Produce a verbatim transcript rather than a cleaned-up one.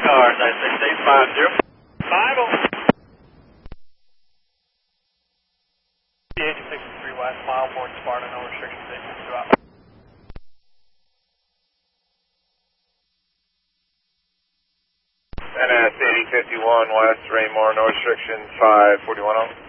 cars, nine six eight five zero. Five oh. eighty-six three West, mile board Sparta, no restrictions, eight six two out. N S eighty fifty-one West, Raymore, no restrictions, five forty-one oh.